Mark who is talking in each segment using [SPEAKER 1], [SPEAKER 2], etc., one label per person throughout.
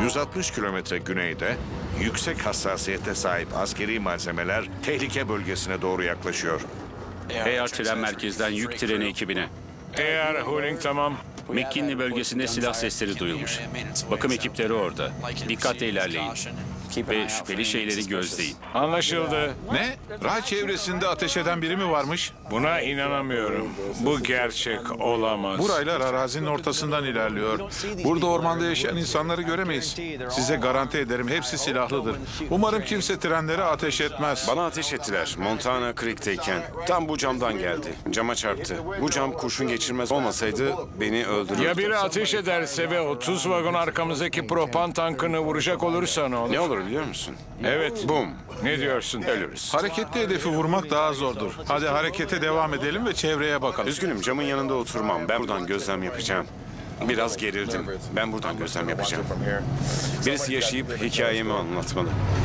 [SPEAKER 1] 160 kilometre güneyde yüksek hassasiyete sahip askeri malzemeler tehlike bölgesine doğru yaklaşıyor.
[SPEAKER 2] Eğer tren merkezden yük treni ekibine.
[SPEAKER 3] Eğer Huling tamam.
[SPEAKER 2] McKinley bölgesinde silah sesleri duyulmuş. Bakım ekipleri orada. Dikkatle ilerleyin. Ve şüpheli şeyleri gözleyin.
[SPEAKER 3] Anlaşıldı.
[SPEAKER 4] Ne? Rah çevresinde ateş eden biri mi varmış?
[SPEAKER 3] Buna inanamıyorum. Bu gerçek olamaz.
[SPEAKER 4] Buraylar arazinin ortasından ilerliyor. Burada ormanda yaşayan insanları göremeyiz. Size garanti ederim hepsi silahlıdır. Umarım kimse trenlere ateş etmez.
[SPEAKER 5] Bana ateş ettiler. Montana Creek'teyken. Tam bu camdan geldi. Cama çarptı. Bu cam kurşun geçirmez olmasaydı beni öldürürdü.
[SPEAKER 3] Ya biri ateş ederse ve 30 vagon arkamızdaki propan tankını vuracak olursa ne olur?
[SPEAKER 5] Ne olur biliyor musun?
[SPEAKER 3] Evet.
[SPEAKER 5] Bum.
[SPEAKER 3] Ne diyorsun?
[SPEAKER 5] Ölürüz.
[SPEAKER 4] Hareketli hedefi vurmak daha zordur. Hadi harekete devam edelim ve çevreye bakalım.
[SPEAKER 5] Üzgünüm, camın yanında oturmam. Ben buradan gözlem yapacağım. Biraz gerildim. Ben buradan gözlem yapacağım. Birisi yaşayıp hikayemi anlatmalı.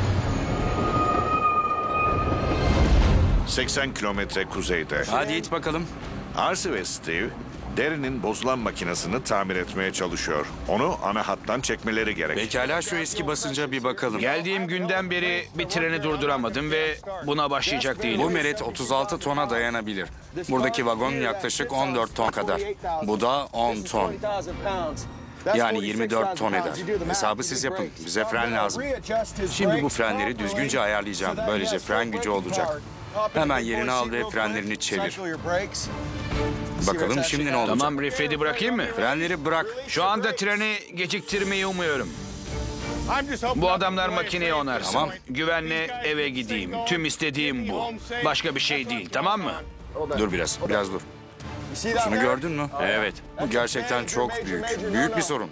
[SPEAKER 1] 80 kilometre kuzeyde
[SPEAKER 2] Hadi it bakalım.
[SPEAKER 1] Arsi ve Steve, Derry'nin bozulan makinesini tamir etmeye çalışıyor. Onu ana hattan çekmeleri gerek.
[SPEAKER 5] Pekala şu eski basınca bir bakalım.
[SPEAKER 6] Geldiğim günden beri bir treni durduramadım ve buna başlayacak
[SPEAKER 5] Bu
[SPEAKER 6] değilim.
[SPEAKER 5] meret 36 tona dayanabilir. Buradaki vagon yaklaşık 14 ton kadar. Bu da 10 ton. Yani 24 ton eder. Hesabı siz yapın. Bize fren lazım. Şimdi bu frenleri düzgünce ayarlayacağım. Böylece fren gücü olacak. Hemen yerini al ve frenlerini çevir. Bakalım şimdi ne olacak?
[SPEAKER 6] Tamam, Riflet'i bırakayım mı?
[SPEAKER 5] Frenleri bırak.
[SPEAKER 6] Şu anda treni geciktirmeyi umuyorum. Bu adamlar makineyi onarsın.
[SPEAKER 5] Tamam.
[SPEAKER 6] Güvenle eve gideyim. Tüm istediğim bu. Başka bir şey değil, tamam mı?
[SPEAKER 5] Dur biraz dur. Şunu gördün mü?
[SPEAKER 6] Evet.
[SPEAKER 5] Bu gerçekten çok büyük. Büyük bir sorun.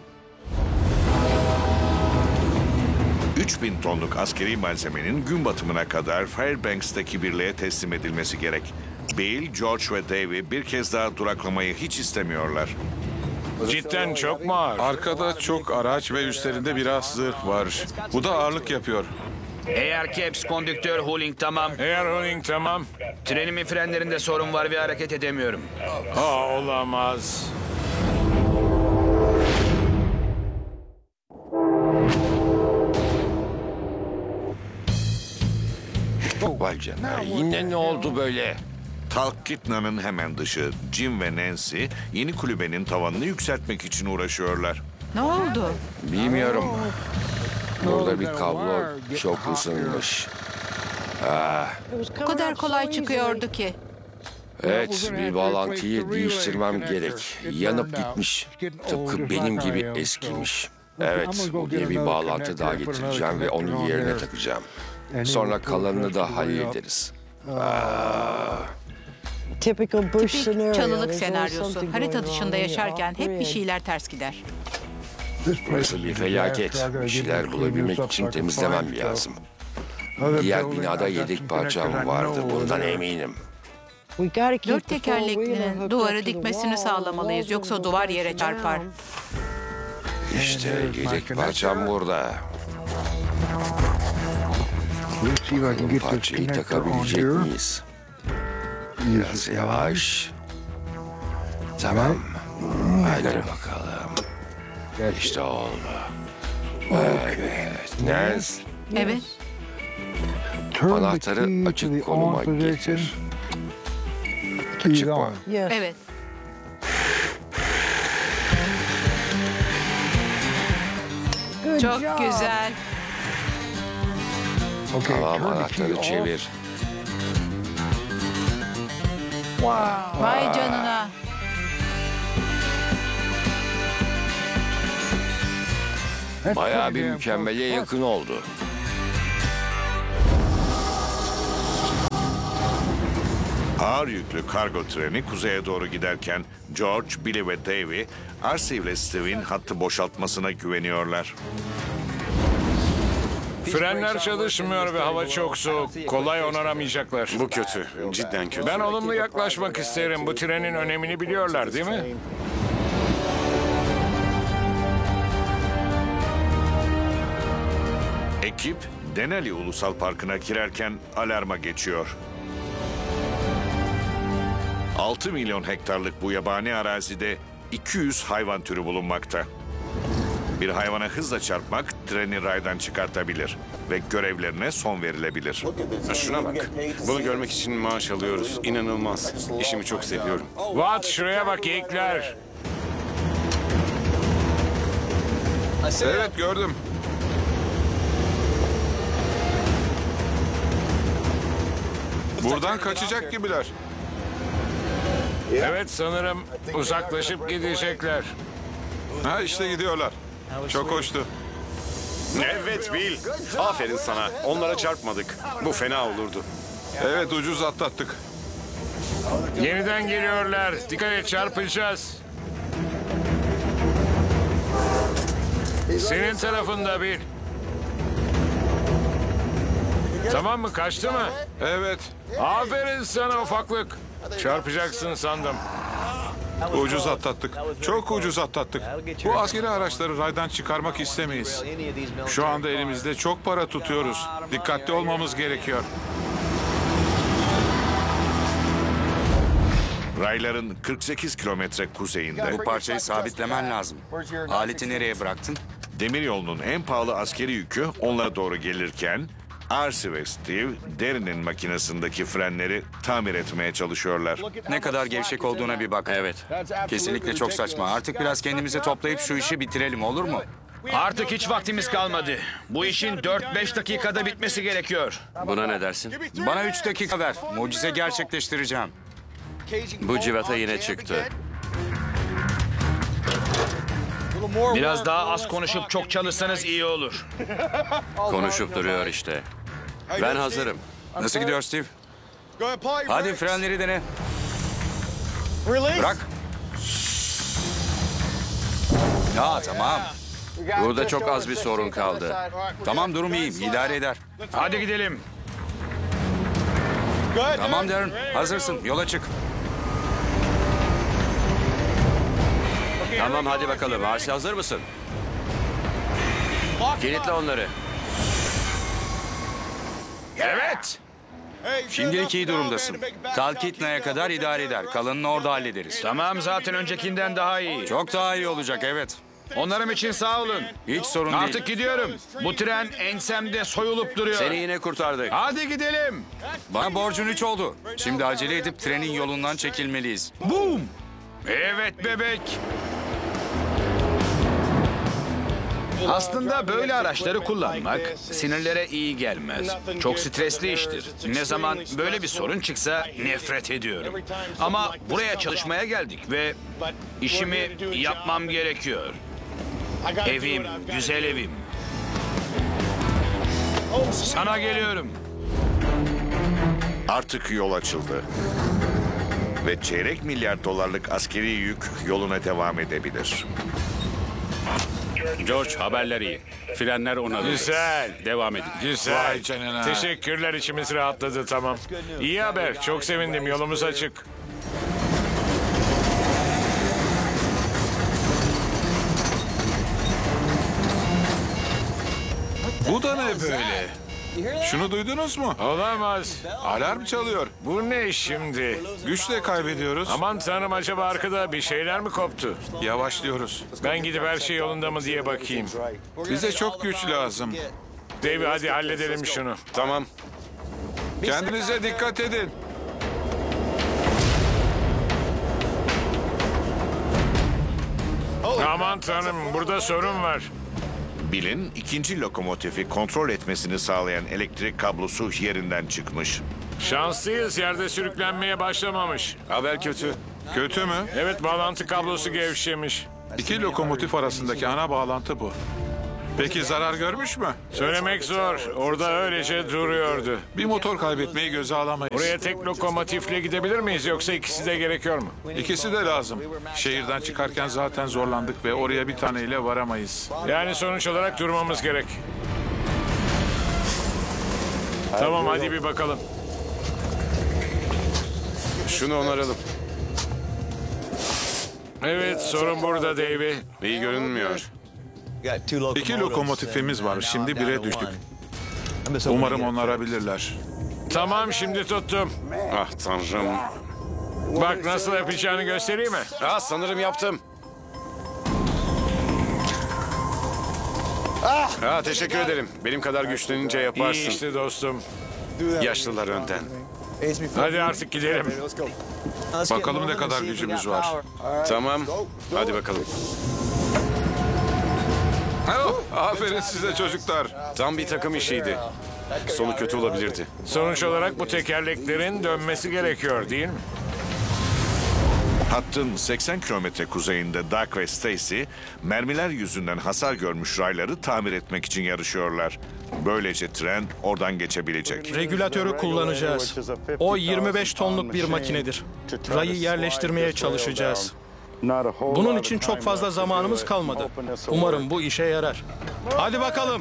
[SPEAKER 1] 3000 tonluk askeri malzemenin gün batımına kadar Fairbanks'taki birliğe teslim edilmesi gerek. Bill, George ve Davey bir kez daha duraklamayı hiç istemiyorlar.
[SPEAKER 3] Cidden çok mu ağır?
[SPEAKER 4] Arkada çok araç ve üstlerinde biraz zırh var. Bu da ağırlık yapıyor.
[SPEAKER 6] Eğer Caps kondüktör Huling tamam.
[SPEAKER 3] Eğer Huling tamam.
[SPEAKER 6] Trenimin frenlerinde sorun var ve hareket edemiyorum.
[SPEAKER 3] Olamaz.
[SPEAKER 7] Vay canına, yine ne oldu böyle?
[SPEAKER 1] Talkeetna'nın hemen dışı Jim ve Nancy yeni kulübenin tavanını yükseltmek için uğraşıyorlar.
[SPEAKER 8] Ne oldu?
[SPEAKER 7] Bilmiyorum. Burada bir kablo çok ısınmış.
[SPEAKER 8] O kadar kolay çıkıyordu ki.
[SPEAKER 7] Evet, bir bağlantıyı değiştirmem gerek. Yanıp gitmiş. Tıpkı benim gibi eskimiş. Evet, buraya bir bağlantı daha getireceğim ve onu yerine takacağım. Sonra kalanını da hallederiz.
[SPEAKER 8] Tipik çalılık senaryosu. Harita dışında yaşarken hep bir şeyler ters gider.
[SPEAKER 7] Burası bir felaket. Bir şeyler bulabilmek için temizlemem lazım. Diğer binada yedek parçam vardı, bundan eminim.
[SPEAKER 8] Dört tekerleklinin duvarı dikmesini sağlamalıyız. Yoksa duvar yere çarpar.
[SPEAKER 7] İşte yedek parçam burada. Bu parçayı takabilecek miyiz? Biraz yavaş. Tamam. Hadi bakalım. İşte oldu. Evet. Nez,
[SPEAKER 8] Evet.
[SPEAKER 7] anahtarı açık konuma getir. Açık mı?
[SPEAKER 8] Evet. Çok güzel.
[SPEAKER 7] Tamam, anahtarı çevir.
[SPEAKER 8] Vay canına.
[SPEAKER 7] Bayağı bir mükemmele yakın oldu.
[SPEAKER 1] Ağır yüklü kargo treni kuzeye doğru giderken George, Billy ve Davey, Arsi ile Steve'in hattı boşaltmasına güveniyorlar.
[SPEAKER 3] Frenler çalışmıyor ve hava çok soğuk. Kolay onaramayacaklar.
[SPEAKER 5] Bu kötü. Cidden kötü.
[SPEAKER 3] Ben olumlu yaklaşmak isterim. Bu trenin önemini biliyorlar değil mi?
[SPEAKER 1] Ekip Denali Ulusal Parkı'na girerken alarma geçiyor. 6 milyon hektarlık bu yabani arazide 200 hayvan türü bulunmakta. Bir hayvana hızla çarpmak treni raydan çıkartabilir ve görevlerine son verilebilir.
[SPEAKER 9] Şuna bak. Bunu görmek için maaş alıyoruz. İnanılmaz. İşimi çok seviyorum.
[SPEAKER 3] Watt şuraya bak geyikler.
[SPEAKER 4] Evet gördüm. Buradan kaçacak gibiler.
[SPEAKER 3] Evet sanırım uzaklaşıp gidecekler.
[SPEAKER 4] Ha işte gidiyorlar. Çok hoştu.
[SPEAKER 9] Evet Bill. Aferin sana. Onlara çarpmadık. Bu fena olurdu.
[SPEAKER 4] Evet ucuz atlattık.
[SPEAKER 3] Yeniden geliyorlar. Dikkat et çarpacağız. Senin tarafında Bill. Tamam mı? Kaçtı mı?
[SPEAKER 4] Evet.
[SPEAKER 3] Aferin sana ufaklık. Çarpacaksın sandım.
[SPEAKER 4] Ucuz atlattık. Çok ucuz atlattık. Bu askeri araçları raydan çıkarmak istemeyiz. Şu anda elimizde çok para tutuyoruz. Dikkatli olmamız gerekiyor.
[SPEAKER 1] Rayların 48 kilometre kuzeyinde
[SPEAKER 5] Bu parçayı sabitlemen lazım. Aleti nereye bıraktın?
[SPEAKER 1] demiryolunun en pahalı askeri yükü onlara doğru gelirken Arsi ve Steve Derry'nin makinesindeki frenleri tamir etmeye çalışıyorlar.
[SPEAKER 5] Ne kadar gevşek olduğuna bir bak.
[SPEAKER 2] Evet.
[SPEAKER 5] Kesinlikle çok saçma. Artık biraz kendimizi toplayıp şu işi bitirelim, olur mu?
[SPEAKER 6] Artık hiç vaktimiz kalmadı. Bu işin 4-5 dakikada bitmesi gerekiyor.
[SPEAKER 2] Buna ne dersin?
[SPEAKER 5] Bana 3 dakika ver. Mucize gerçekleştireceğim.
[SPEAKER 2] Bu civata yine çıktı.
[SPEAKER 6] Biraz daha az konuşup çok çalışsanız iyi olur.
[SPEAKER 2] Konuşup duruyor işte. Ben hazırım.
[SPEAKER 5] Nasıl gidiyor Steve? Hadi frenleri dene. Bırak. Ya tamam.
[SPEAKER 2] Burada çok az bir sorun kaldı.
[SPEAKER 5] Tamam durum iyiyim. İdare eder.
[SPEAKER 6] Hadi gidelim.
[SPEAKER 5] Tamam Darren. Hazırsın. Yola çık.
[SPEAKER 2] Tamam hadi bakalım. Arsi hazır mısın? Kilitle onları.
[SPEAKER 6] Evet.
[SPEAKER 5] Şimdilik iyi durumdasın. Talkeetna'ya kadar idare eder. Kalanını orada hallederiz.
[SPEAKER 6] Tamam zaten öncekinden daha iyi.
[SPEAKER 5] Çok daha iyi olacak evet.
[SPEAKER 6] Onlarım için sağ olun.
[SPEAKER 5] Hiç sorun değil.
[SPEAKER 6] Artık gidiyorum. Bu tren ensemde soyulup duruyor.
[SPEAKER 2] Seni yine kurtardık.
[SPEAKER 6] Hadi gidelim.
[SPEAKER 5] Bana borcun 3 oldu. Şimdi acele edip trenin yolundan çekilmeliyiz.
[SPEAKER 6] Boom. Evet bebek. Aslında böyle araçları kullanmak sinirlere iyi gelmez. Çok stresli iştir. Ne zaman böyle bir sorun çıksa nefret ediyorum. Ama buraya çalışmaya geldik ve işimi yapmam gerekiyor. Evim, güzel evim. Sana geliyorum.
[SPEAKER 1] Artık yol açıldı. Ve çeyrek milyar dolarlık askeri yük yoluna devam edebilir.
[SPEAKER 2] George haberler iyi. Frenler onarıldı.
[SPEAKER 3] Güzel.
[SPEAKER 2] Devam edin.
[SPEAKER 3] Güzel.
[SPEAKER 4] Vay canına.
[SPEAKER 3] Teşekkürler, içimiz rahatladı, tamam. İyi haber, çok sevindim, yolumuz açık.
[SPEAKER 4] Bu da ne böyle? Şunu duydunuz mu?
[SPEAKER 3] Olamaz.
[SPEAKER 4] Alarm çalıyor.
[SPEAKER 3] Bu ne şimdi?
[SPEAKER 4] Güçle kaybediyoruz.
[SPEAKER 3] Aman tanrım, acaba arkada bir şeyler mi koptu?
[SPEAKER 4] Yavaşlıyoruz.
[SPEAKER 3] Ben gidip her şey yolunda mı diye bakayım.
[SPEAKER 4] Bize çok güç lazım.
[SPEAKER 3] Davey hadi halledelim şunu.
[SPEAKER 9] Tamam.
[SPEAKER 4] Kendinize dikkat edin.
[SPEAKER 3] Aman tanrım, burada sorun var.
[SPEAKER 1] Bill'in ikinci lokomotifi kontrol etmesini sağlayan elektrik kablosu yerinden çıkmış.
[SPEAKER 3] Şanslıyız, yerde sürüklenmeye başlamamış.
[SPEAKER 9] Haber kötü.
[SPEAKER 4] Kötü mü?
[SPEAKER 3] Evet, bağlantı kablosu gevşemiş.
[SPEAKER 4] İki lokomotif arasındaki ana bağlantı bu. Peki zarar görmüş mü?
[SPEAKER 3] Söylemek zor, orada öylece duruyordu.
[SPEAKER 4] Bir motor kaybetmeyi göze alamayız.
[SPEAKER 3] Oraya tek lokomotifle gidebilir miyiz, yoksa ikisi de gerekiyor mu?
[SPEAKER 4] İkisi de lazım. Şehirden çıkarken zaten zorlandık ve oraya bir taneyle varamayız.
[SPEAKER 3] Yani sonuç olarak durmamız gerek. Tamam, hadi bir bakalım.
[SPEAKER 9] Şunu onaralım.
[SPEAKER 3] Evet, sorun burada Davey.
[SPEAKER 9] İyi görünmüyor.
[SPEAKER 4] İki lokomotifimiz var. Şimdi bire düştük. Umarım onarabilirler.
[SPEAKER 3] Tamam, şimdi tuttum.
[SPEAKER 9] Ah tanrım.
[SPEAKER 3] Bak nasıl yapacağını göstereyim mi?
[SPEAKER 9] Ah sanırım yaptım. Ha, teşekkür ederim. Benim kadar güçlenince
[SPEAKER 3] İyi
[SPEAKER 9] yaparsın.
[SPEAKER 3] işte dostum.
[SPEAKER 9] Yaşlılar önden.
[SPEAKER 3] Hadi artık gidelim.
[SPEAKER 4] Bakalım ne kadar gücümüz var.
[SPEAKER 9] Tamam. Hadi bakalım.
[SPEAKER 4] Oh, aferin size çocuklar.
[SPEAKER 9] Tam bir takım işiydi. Sonu kötü olabilirdi.
[SPEAKER 3] Sonuç olarak bu tekerleklerin dönmesi gerekiyor değil mi?
[SPEAKER 1] Hattın 80 kilometre kuzeyinde Doug ve Stacy, mermiler yüzünden hasar görmüş rayları tamir etmek için yarışıyorlar. Böylece tren oradan geçebilecek.
[SPEAKER 10] Regülatörü kullanacağız. O 25 tonluk bir makinedir. Rayı yerleştirmeye çalışacağız. Bunun için çok fazla zamanımız kalmadı. Umarım bu işe yarar. Hadi bakalım.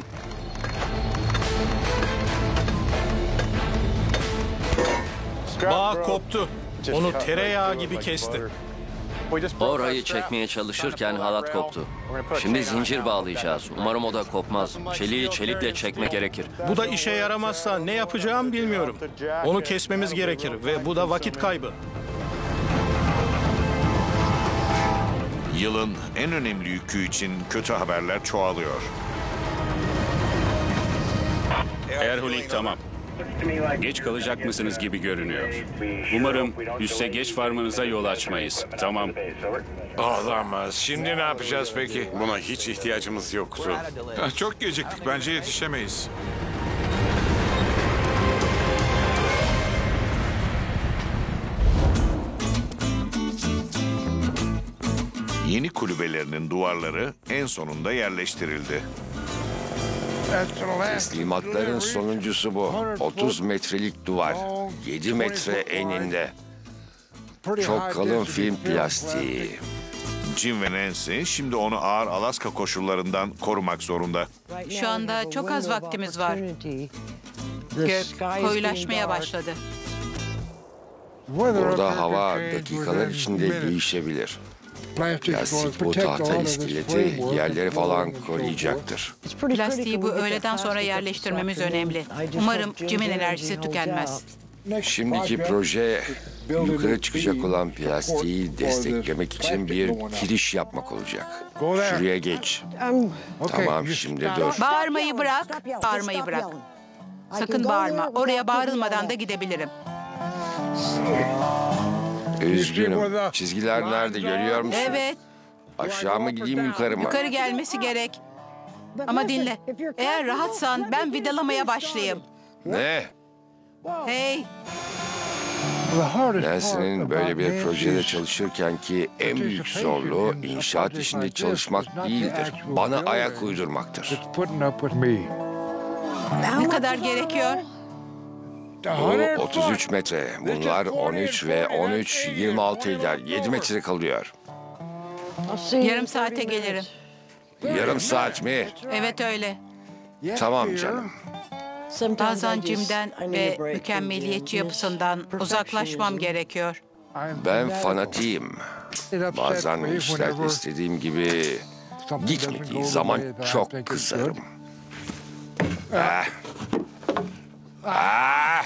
[SPEAKER 10] Bağ koptu. Onu tereyağı gibi kesti.
[SPEAKER 11] Orayı çekmeye çalışırken halat koptu. Şimdi zincir bağlayacağız. Umarım o da kopmaz. Çeliği çelikle çekmek gerekir.
[SPEAKER 10] Bu da işe yaramazsa ne yapacağım bilmiyorum. Onu kesmemiz gerekir ve bu da vakit kaybı.
[SPEAKER 1] Yılın en önemli yükü için kötü haberler çoğalıyor.
[SPEAKER 2] Airhooling tamam. Geç kalacak mısınız gibi görünüyor. Umarım üste geç varmanıza yol açmayız. Tamam.
[SPEAKER 3] Olamaz. Şimdi ne yapacağız peki?
[SPEAKER 9] Buna hiç ihtiyacımız yoktu.
[SPEAKER 4] Çok geciktik. Bence yetişemeyiz.
[SPEAKER 1] Yeni kulübelerinin duvarları en sonunda yerleştirildi.
[SPEAKER 7] Teslimatların sonuncusu bu. 30 metrelik duvar. 7 metre eninde. Çok kalın film plastiği.
[SPEAKER 1] Jim ve Nancy şimdi onu ağır Alaska koşullarından korumak zorunda.
[SPEAKER 8] Şu anda çok az vaktimiz var. Gök koyulaşmaya başladı.
[SPEAKER 7] Burada hava dakikalar içinde değişebilir. Plastik bu tahta iskeleti yerleri falan koruyacaktır.
[SPEAKER 8] Plastiği bu öğleden sonra yerleştirmemiz önemli. Umarım Jim'in enerjisi tükenmez.
[SPEAKER 7] Şimdiki proje yukarı çıkacak olan plastiği desteklemek için bir giriş yapmak olacak. Şuraya geç. Tamam, şimdi dur.
[SPEAKER 8] Bağırmayı bırak, bağırmayı bırak. Sakın bağırma. Oraya bağırılmadan da gidebilirim.
[SPEAKER 7] Üzgünüm. Çizgiler nerede görüyor musun?
[SPEAKER 8] Evet,
[SPEAKER 7] Aşağı mı gideyim yukarı mı?
[SPEAKER 8] yukarı gelmesi gerek. Ama dinle. Eğer rahatsan ben vidalamaya başlayayım.
[SPEAKER 7] Ne?
[SPEAKER 8] Hey,
[SPEAKER 7] Nancy'nin böyle bir projede çalışırken ki en büyük zorluğu inşaat işinde çalışmak değildir. Bana ayak uydurmaktır.
[SPEAKER 8] ne kadar gerekiyor?
[SPEAKER 7] Bu 33 metre. Bunlar 13 ve 13, 26 eder. 7 metre kalıyor.
[SPEAKER 8] Yarım saate gelirim.
[SPEAKER 7] Yarım saat mi?
[SPEAKER 8] Evet öyle.
[SPEAKER 7] Tamam canım.
[SPEAKER 8] Bazen Jim'den ve mükemmeliyetçi yapısından uzaklaşmam gerekiyor.
[SPEAKER 7] Ben fanatiyim. Bazen işler istediğim gibi gitmediği zaman çok kızarım. Ah. Ah.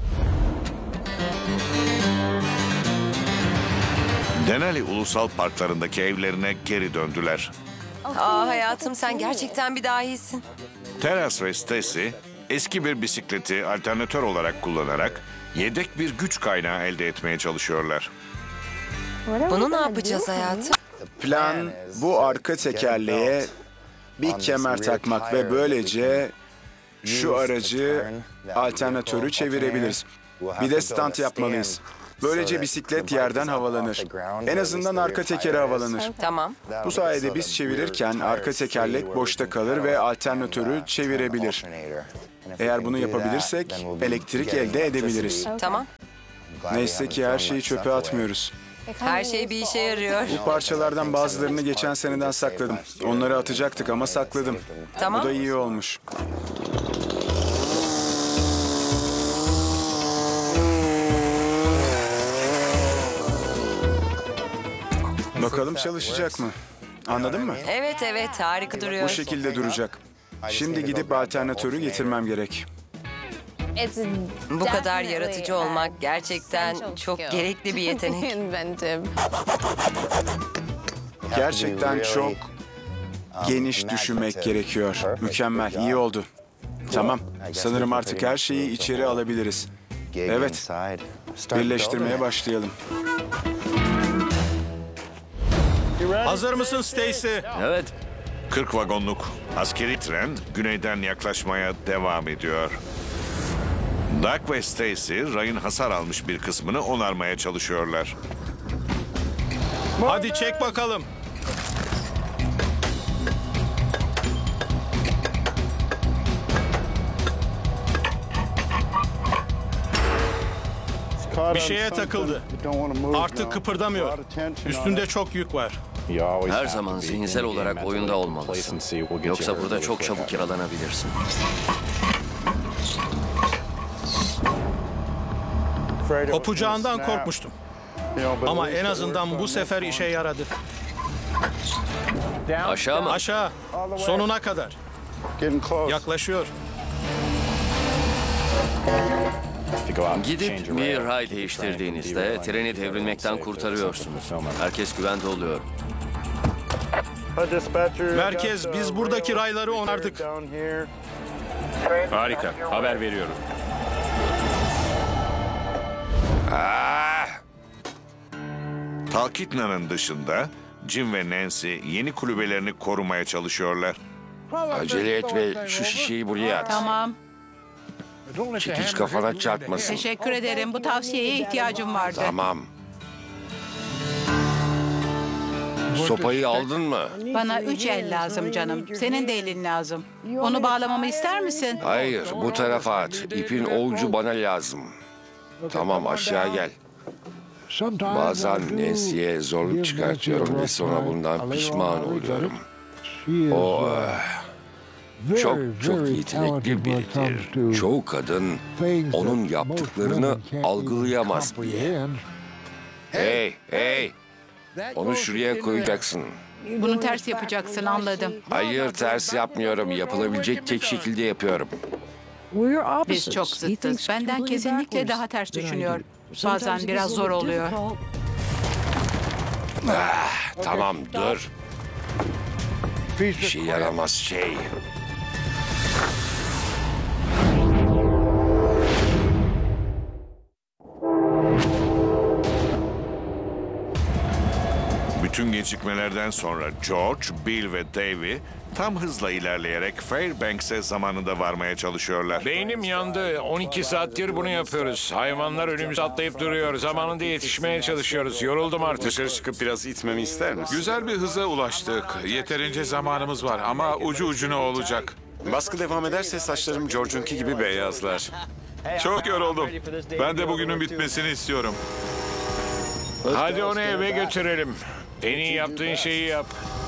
[SPEAKER 1] Denali Ulusal Parklarındaki evlerine geri döndüler.
[SPEAKER 12] Hayatım sen gerçekten bir dahisin.
[SPEAKER 1] Teras ve Stacy eski bir bisikleti alternatör olarak kullanarak yedek bir güç kaynağı elde etmeye çalışıyorlar.
[SPEAKER 12] Bunu ne yapacağız hayatım?
[SPEAKER 13] Plan bu arka tekerleğe bir kemer takmak ve böylece şu aracı alternatörü çevirebiliriz. Bir de stand yapmalıyız. Böylece bisiklet yerden havalanır. En azından arka tekeri havalanır.
[SPEAKER 12] Tamam.
[SPEAKER 13] Bu sayede biz çevirirken arka tekerlek boşta kalır ve alternatörü çevirebilir. Eğer bunu yapabilirsek elektrik elde edebiliriz.
[SPEAKER 12] Tamam.
[SPEAKER 13] Neyse ki her şeyi çöpe atmıyoruz.
[SPEAKER 12] Her şey bir işe yarıyor.
[SPEAKER 13] Bu parçalardan bazılarını geçen seneden sakladım. Onları atacaktık ama sakladım.
[SPEAKER 12] Tamam.
[SPEAKER 13] Bu da iyi olmuş. Bakalım çalışacak mı? Anladın mı?
[SPEAKER 12] Evet evet harika duruyor.
[SPEAKER 13] Bu şekilde duracak. Şimdi gidip alternatörü getirmem gerek.
[SPEAKER 12] Bu kadar yaratıcı olmak gerçekten çok gerekli bir yetenek.
[SPEAKER 13] Gerçekten çok geniş düşünmek gerekiyor. Mükemmel, iyi oldu. Tamam, sanırım artık her şeyi içeri alabiliriz. Evet, birleştirmeye başlayalım.
[SPEAKER 10] Hazır mısın Stacy?
[SPEAKER 11] Evet.
[SPEAKER 1] 40 vagonluk askeri tren güneyden yaklaşmaya devam ediyor. Doug ve Stacy rayın hasar almış bir kısmını onarmaya çalışıyorlar.
[SPEAKER 10] Hadi çek bakalım. Bir şeye takıldı. Artık kıpırdamıyor. Üstünde çok yük var.
[SPEAKER 11] Her zaman zihinsel olarak oyunda olmalısın. Yoksa burada çok çabuk yaralanabilirsin.
[SPEAKER 10] Kopacağından korkmuştum. Ama en azından bu sefer işe yaradı.
[SPEAKER 11] Aşağı mı?
[SPEAKER 10] Aşağı. Sonuna kadar. Yaklaşıyor.
[SPEAKER 11] Gidip bir ray değiştirdiğinizde treni devrilmekten kurtarıyorsunuz. Herkes güvende oluyor.
[SPEAKER 10] Merkez, biz buradaki rayları onardık.
[SPEAKER 2] Harika. Haber veriyorum.
[SPEAKER 1] Talkeetna'nın dışında Jim ve Nancy yeni kulübelerini korumaya çalışıyorlar.
[SPEAKER 7] Acele et ve şu şişeyi buraya at.
[SPEAKER 8] Tamam.
[SPEAKER 7] Çekiç kafana çarpmasın.
[SPEAKER 8] Teşekkür ederim. Bu tavsiyeye ihtiyacım vardı.
[SPEAKER 7] Tamam. Sopayı aldın mı?
[SPEAKER 8] Bana 3 el lazım canım. Senin de elin lazım. Onu bağlamamı ister misin?
[SPEAKER 7] Hayır, bu tarafa at. İpin ucu bana lazım. Tamam, aşağı gel. Bazen Nancy'ye zorluk çıkartıyorum ve sonra bundan pişman oluyorum. O çok yetenekli biridir. Çoğu kadın onun yaptıklarını algılayamaz bile. Hey! Onu şuraya koyacaksın.
[SPEAKER 8] Bunu ters yapacaksın, anladım.
[SPEAKER 7] Hayır, ters yapmıyorum. Yapılabilecek tek şekilde yapıyorum.
[SPEAKER 8] Biz çok zıttız. Benden kesinlikle daha ters düşünüyor. Bazen biraz zor oluyor.
[SPEAKER 7] Tamam, dur. İşe yaramaz şey.
[SPEAKER 1] Bütün gecikmelerden sonra George, Bill ve Davy tam hızla ilerleyerek Fairbanks'e zamanında varmaya çalışıyorlar.
[SPEAKER 3] Beynim yandı. 12 saattir bunu yapıyoruz. Hayvanlar önümüze atlayıp duruyor. Zamanında yetişmeye çalışıyoruz. Yoruldum artık.
[SPEAKER 9] Dışarı çıkıp biraz itmemi ister misin?
[SPEAKER 4] Güzel bir hıza ulaştık. Yeterince zamanımız var ama ucu ucuna olacak.
[SPEAKER 9] Baskı devam ederse saçlarım George'unki gibi beyazlar.
[SPEAKER 4] Çok yoruldum. Ben de bugünün bitmesini istiyorum.
[SPEAKER 3] Hadi onu eve götürelim. En iyi yaptığın şeyi yap.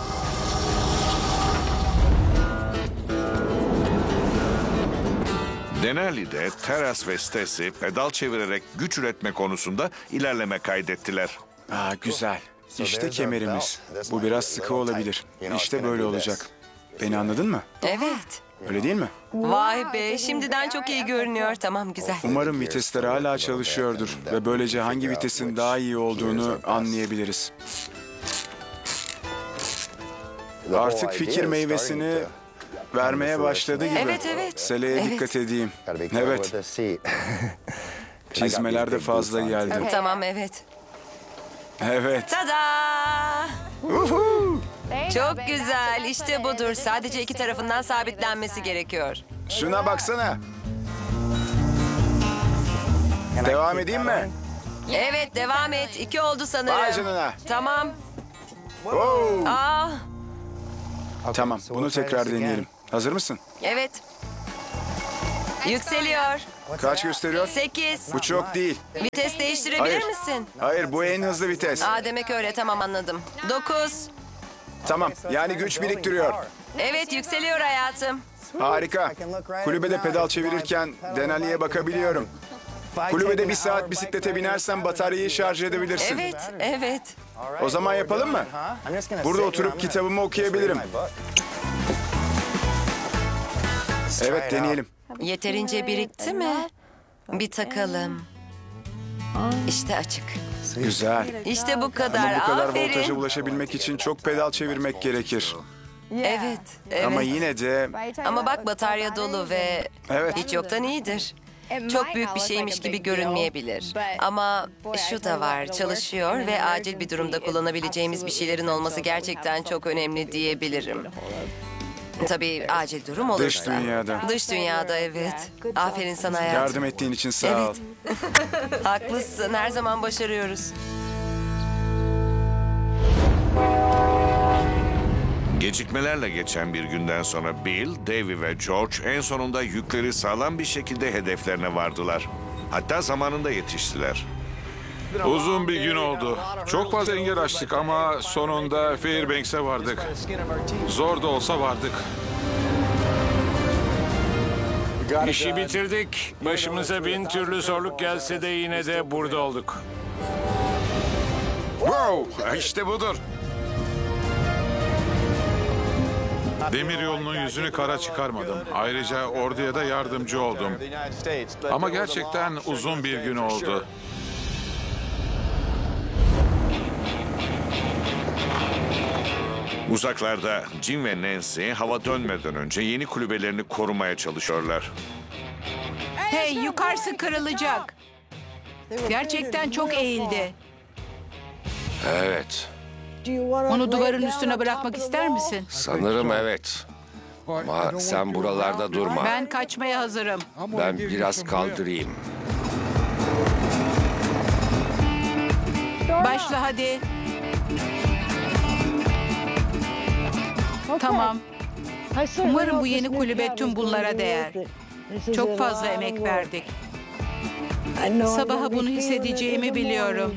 [SPEAKER 1] Denali'de Teras ve Stacy pedal çevirerek güç üretme konusunda ilerleme kaydettiler.
[SPEAKER 13] Güzel. İşte kemerimiz. Bu biraz sıkı olabilir. İşte böyle olacak. Beni anladın mı?
[SPEAKER 12] Evet.
[SPEAKER 13] Öyle değil mi?
[SPEAKER 12] Vay be, şimdiden çok iyi görünüyor. Tamam, güzel.
[SPEAKER 13] Umarım vitesler hala çalışıyordur ve böylece hangi vitesin daha iyi olduğunu anlayabiliriz. Artık fikir meyvesini vermeye başladı gibi.
[SPEAKER 12] Evet.
[SPEAKER 13] Seleye
[SPEAKER 12] Evet.
[SPEAKER 13] dikkat edeyim. Evet. Çizmeler de fazla geldi.
[SPEAKER 12] Tamam, evet.
[SPEAKER 13] Evet.
[SPEAKER 12] Tada! Çok güzel. İşte budur. Sadece iki tarafından sabitlenmesi gerekiyor.
[SPEAKER 13] Şuna baksana. Devam edeyim mi?
[SPEAKER 12] Evet, devam et. 2 oldu sanırım.
[SPEAKER 13] Vay canına.
[SPEAKER 12] Tamam.
[SPEAKER 13] Oo.
[SPEAKER 12] Aa,
[SPEAKER 13] Tamam, bunu tekrar deneyelim. Hazır mısın?
[SPEAKER 12] evet. Yükseliyor.
[SPEAKER 13] Kaç gösteriyor?
[SPEAKER 12] 8.
[SPEAKER 13] Bu çok değil.
[SPEAKER 12] Vites değiştirebilir
[SPEAKER 13] Hayır.
[SPEAKER 12] misin?
[SPEAKER 13] Hayır, bu en hızlı vites.
[SPEAKER 12] Demek öyle. Tamam, anladım. 9.
[SPEAKER 13] Tamam, yani güç biriktiriyor.
[SPEAKER 12] Evet, yükseliyor hayatım.
[SPEAKER 13] Harika. Kulübede pedal çevirirken Denali'ye bakabiliyorum. Kulübede 1 saat bisiklete binersen bataryayı şarj edebilirsin.
[SPEAKER 12] Evet.
[SPEAKER 13] O zaman yapalım mı? Burada oturup kitabımı okuyabilirim. Evet, deneyelim.
[SPEAKER 12] Yeterince birikti mi? Bir takalım. İşte açık.
[SPEAKER 13] Güzel.
[SPEAKER 12] İşte bu kadar.
[SPEAKER 13] Ama bu kadar
[SPEAKER 12] Aferin.
[SPEAKER 13] voltaja ulaşabilmek için çok pedal çevirmek gerekir.
[SPEAKER 12] Evet, evet.
[SPEAKER 13] Ama yine de
[SPEAKER 12] Ama bak batarya dolu ve
[SPEAKER 13] Evet.
[SPEAKER 12] hiç yoktan iyidir. Çok büyük bir şeymiş gibi görünmeyebilir. Ama şu da var, çalışıyor ve acil bir durumda kullanabileceğimiz bir şeylerin olması gerçekten çok önemli diyebilirim. Tabii acil durum olursa.
[SPEAKER 13] Dış dünyada.
[SPEAKER 12] Dış dünyada, evet. Aferin sana hayatım.
[SPEAKER 13] yardım ettiğin için sağ ol.
[SPEAKER 12] Haklısın, her zaman başarıyoruz.
[SPEAKER 1] Gecikmelerle geçen bir günden sonra Bill, Davy ve George en sonunda yükleri sağlam bir şekilde hedeflerine vardılar. Hatta zamanında yetiştiler.
[SPEAKER 4] Uzun bir gün oldu. Çok fazla engel açtık ama sonunda Fairbanks'e vardık. Zor da olsa vardık.
[SPEAKER 3] İşi bitirdik. Başımıza 1000 türlü zorluk gelse de yine de burada olduk.
[SPEAKER 1] Wow, işte budur.
[SPEAKER 4] Demir yolunun yüzünü kara çıkarmadım. Ayrıca orduya da yardımcı oldum. Ama gerçekten uzun bir gün oldu.
[SPEAKER 1] Uzaklarda Jim ve Nancy hava dönmeden önce yeni kulübelerini korumaya çalışıyorlar.
[SPEAKER 8] Hey, yukarısı kırılacak. Gerçekten çok eğildi.
[SPEAKER 7] Evet,
[SPEAKER 8] Onu duvarın üstüne bırakmak ister misin?
[SPEAKER 7] sanırım evet. Ama sen buralarda durma.
[SPEAKER 8] Ben kaçmaya hazırım.
[SPEAKER 7] Ben biraz kaldırayım.
[SPEAKER 8] Başla hadi. Tamam. Umarım bu yeni kulübe tüm bunlara değer. Çok fazla emek verdik. Sabaha bunu hissedeceğimi biliyorum.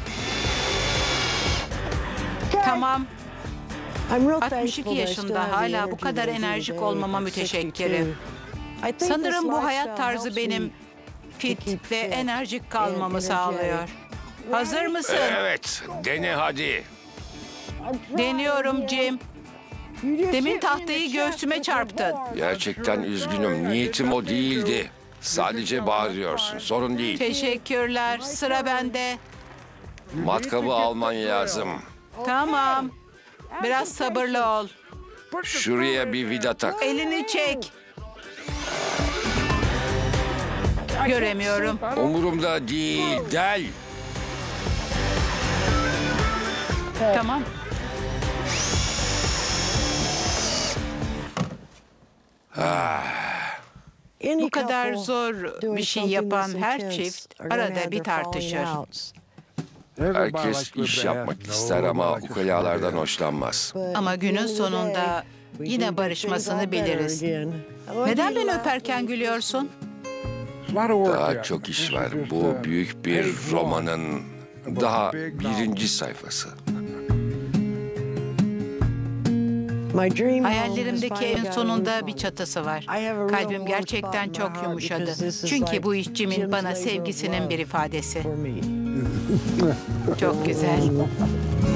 [SPEAKER 8] Tamam. 62 yaşında hala bu kadar enerjik olmama müteşekkirim. Sanırım bu hayat tarzı benim fit ve enerjik kalmamı sağlıyor. Hazır mısın?
[SPEAKER 7] Evet, dene hadi.
[SPEAKER 8] Deniyorum Jim. Demin tahtayı göğsüme çarptın.
[SPEAKER 7] Gerçekten üzgünüm. Niyetim o değildi. Sadece bağırıyorsun. Sorun değil.
[SPEAKER 8] Teşekkürler. Sıra bende.
[SPEAKER 7] Matkabı alman lazım.
[SPEAKER 8] Tamam. Biraz sabırlı ol.
[SPEAKER 7] Şuraya bir vida tak.
[SPEAKER 8] Elini çek. Göremiyorum.
[SPEAKER 7] Umurumda değil. Del.
[SPEAKER 8] Tamam. Bu kadar zor bir şey yapan her çift arada bir tartışır.
[SPEAKER 7] Herkes iş yapmak ister ama ukalalardan hoşlanmaz.
[SPEAKER 8] Ama günün sonunda yine barışmasını biliriz. Neden beni öperken gülüyorsun?
[SPEAKER 7] Daha çok iş var. Bu büyük bir romanın daha birinci sayfası.
[SPEAKER 8] Hayallerimdeki evin sonunda bir çatısı var. Kalbim gerçekten çok yumuşadı. Çünkü bu iş Jim'in bana sevgisinin bir ifadesi. Çok güzel.